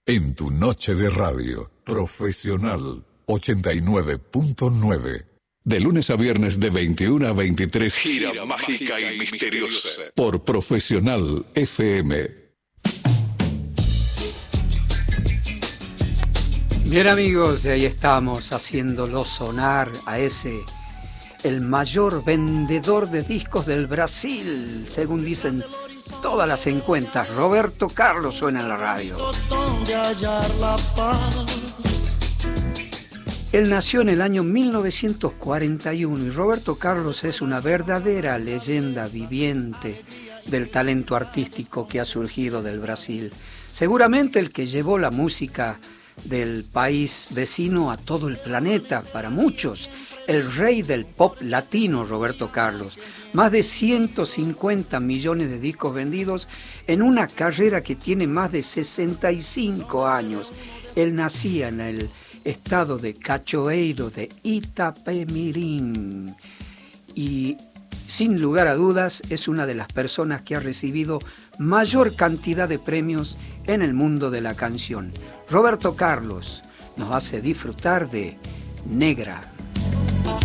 En tu noche de radio, Profesional 89.9. De lunes a viernes de 21 a 23, gira mágica y misteriosa. Por Profesional FM. Bien amigos, ahí estamos haciéndolo sonar a ese, el mayor vendedor de discos del Brasil, según dicen todas las encuestas. Roberto Carlos suena en la radio. Él nació en el año 1941 y Roberto Carlos es una verdadera leyenda viviente del talento artístico que ha surgido del Brasil. Seguramente el que llevó la música del país vecino a todo el planeta, para muchos, el rey del pop latino, Roberto Carlos. Más de 150 millones de discos vendidos en una carrera que tiene más de 65 años. Él nacía en el estado de Cachoeiro de Itapemirim y sin lugar a dudas es una de las personas que ha recibido mayor cantidad de premios en el mundo de la canción. Roberto Carlos nos hace disfrutar de Negra.